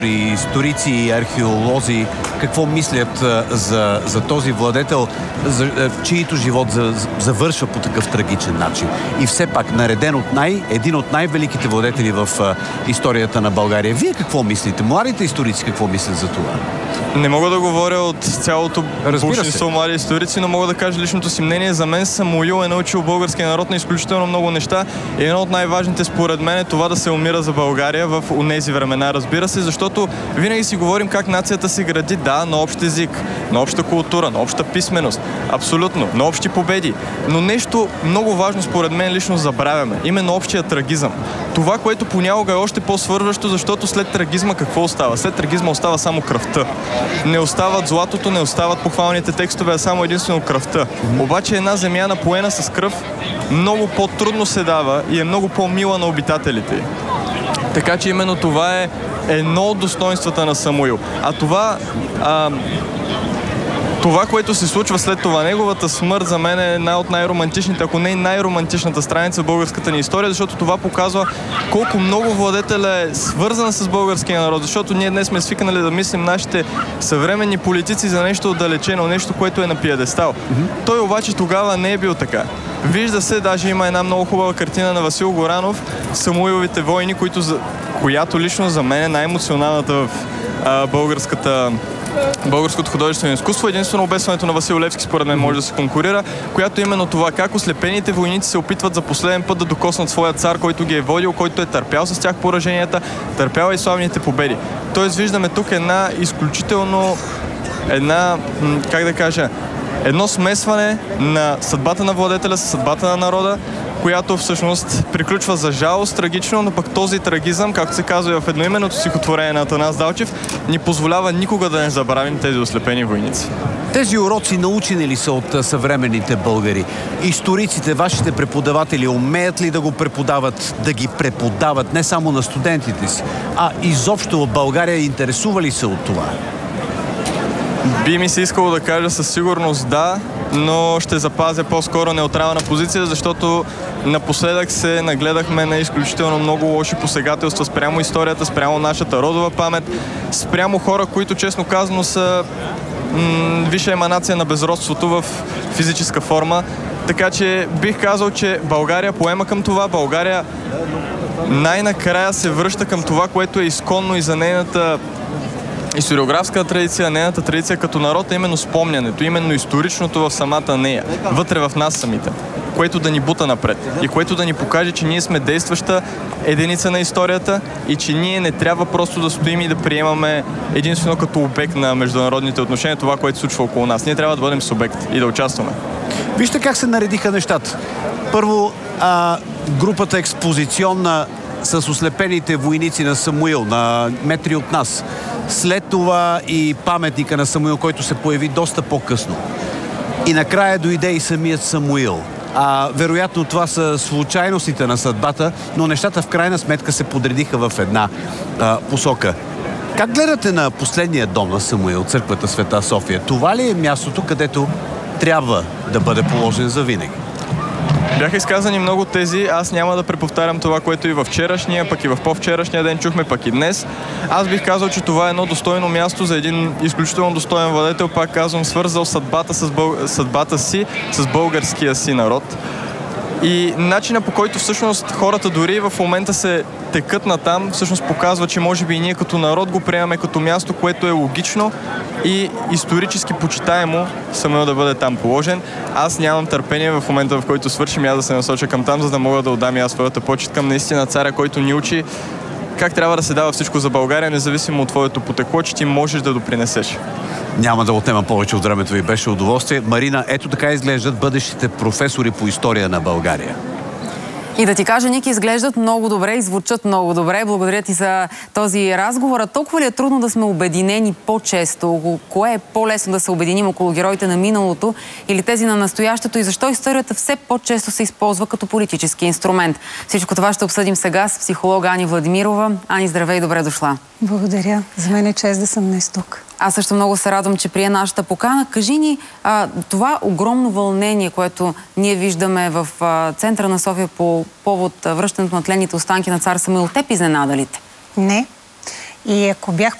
историци и археолози какво мислят за този владетел, чието живот завършва по такъв трагичен начин. И все пак нареден от един от най-великите владетели в историята на България. Вие какво мислите? Младите историци какво мислят за това? Не мога да говоря от цялото большинство млади историци, но мога да кажа личното си мнение. За мен Самуил е научил българския народ на изключително много неща. И едно от най-важните според мен е това да се умира за България в онези времена, разбира се, защото винаги си говорим как нацията се гради, да, на общ език, на обща култура, на обща писменост, абсолютно, на общи победи. Но нещо много важно според мен лично забравяме, именно общия трагизъм. Това, което понякога е още по-свързващо, защото след трагизма какво остава? След трагизма остава само кръвта. Не остават златото, не остават похвалните текстове, а само единствено кръвта. Обаче една земя напоена с кръв много по-трудно се дава и е много по-мила на обитателите. Така че именно това е едно от достоинствата на Самуил. А това, което се случва след това, неговата смърт за мен е една от най-романтичните, ако не и най-романтичната страница в българската ни история, защото това показва колко много владетеля е свързан с българския народ, защото ние днес сме свикнали да мислим нашите съвременни политици за нещо отдалечено, нещо, което е на пиедестал. Той обаче тогава не е бил така. Вижда се, даже има една много хубава картина на Васил Горанов, Самуиловите войни, която лично за мен е най-емоционалната в българското художествено изкуство. Единствено обесването на Васил Левски според мен може да се конкурира, която именно това, как ослепените войници се опитват за последен път да докоснат своя цар, който ги е водил, който е търпял с тях пораженията, търпял и славните победи. Тоест виждаме тук едно смесване на съдбата на владетеля с съдбата на народа, която всъщност приключва за жалост трагично, но пък този трагизъм, както се казва и в едноименното стихотворение на Атанас Далчев, ни позволява никога да не забравим тези ослепени войници. Тези уроци научени ли са от съвременните българи? Историците, вашите преподаватели, умеят ли да го преподават, да ги преподават не само на студентите си, а изобщо в България интересува ли се от това? Би ми се искало да кажа със сигурност да, но ще запазя по-скоро неутрална позиция, защото напоследък се нагледахме на изключително много лоши посегателства спрямо историята, спрямо нашата родова памет, спрямо хора, които честно казано са висша еманация на безродството в физическа форма. Така че бих казал, че България поема към това. България най-накрая се връща към това, което е изконно и за нейната историографска традиция, нейната традиция като народ е именно спомнянето, именно историчното в самата нея, вътре в нас самите, което да ни бута напред и което да ни покаже, че ние сме действаща единица на историята и че ние не трябва просто да стоим и да приемаме единствено като обект на международните отношения това, което се случва около нас. Ние трябва да бъдем субект и да участваме. Вижте как се наредиха нещата. Първо, групата експозиционна с ослепените войници на Самуил, на метри от нас. След това и паметника на Самуил, който се появи доста по-късно. И накрая дойде и самият Самуил. Вероятно това са случайностите на съдбата, но нещата в крайна сметка се подредиха в една посока. Как гледате на последния дом на Самуил, църквата Света София? Това ли е мястото, където трябва да бъде положен завинаги? Бяха изказани много тези, аз няма да преповтарям това, което и във вчерашния, пък и в по-вчерашния ден чухме, пък и днес. Аз бих казал, че това е едно достойно място за един изключително достоен владетел, пак казвам, свързал съдбата си с българския си народ. И начина, по който всъщност хората дори в момента се текат натам, всъщност показва, че може би и ние като народ го приемаме като място, което е логично и исторически почитаемо Самуил да бъде там положен. Аз нямам търпение в момента, в който свършим, аз да се насоча към там, за да мога да отдам и аз своята почит към наистина царя, който ни учи как трябва да се дава всичко за България, независимо от твоето потекло, че ти можеш да допринесеш. Няма да отнемам повече от времето ви, беше удоволствие. Марина, ето така изглеждат бъдещите професори по история на България. И да ти кажа, Ники, изглеждат много добре и звучат много добре. Благодаря ти за този разговор. А толкова ли е трудно да сме обединени по-често? Кое е по-лесно да се обединим около героите на миналото или тези на настоящето? И защо историята все по-често се използва като политически инструмент? Всичко това ще обсъдим сега с психолога Ани Владимирова. Ани, здравей и добре дошла. Благодаря. За мен е чест да съм днес тук. Аз също много се радвам, че прие нашата покана. Кажи ни, това огромно вълнение, което ние виждаме в центъра на София по повод връщането на тленните останки на цар Самуил, теб изненада ли те? Не. И ако бях